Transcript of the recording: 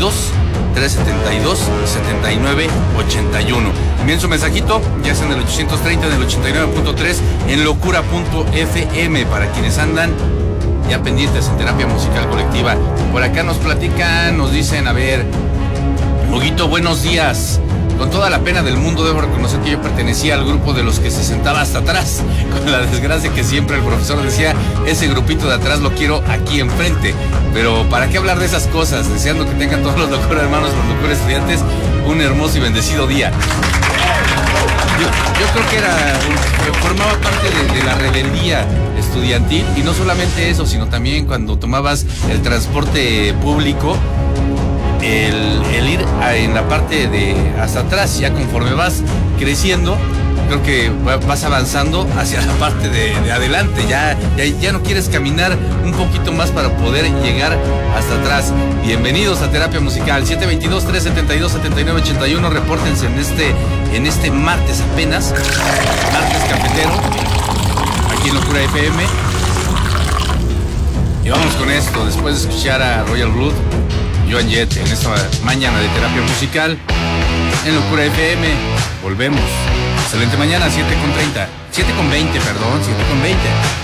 722-372-7981. Envíen su mensajito, ya sea en el 830, en el 89.3, en locura.fm, para quienes andan ya pendientes en terapia musical colectiva. Por acá nos platican, nos dicen, a ver, Huguito, buenos días. Con toda la pena del mundo debo reconocer que yo pertenecía al grupo de los que se sentaba hasta atrás, con la desgracia que siempre el profesor decía, ese grupito de atrás lo quiero aquí enfrente. Pero ¿para qué hablar de esas cosas? Deseando que tengan todos los Locura hermanos, los Locura estudiantes, un hermoso y bendecido día. Yo creo que formaba parte de la rebeldía estudiantil, y no solamente eso, sino también cuando tomabas el transporte público, el ir en la parte de hasta atrás, ya conforme vas creciendo, creo que vas avanzando hacia la parte de adelante, ya no quieres caminar un poquito más para poder llegar hasta atrás. Bienvenidos a Terapia Musical, 722-372-7981, repórtense en este martes apenas, martes cafetero, aquí en Locura FM. Y vamos con esto, después de escuchar a Royal Blood, Joan Jett, en esta mañana de Terapia Musical, en Locura FM, volvemos. Excelente mañana, 7:20, perdón, 7:20.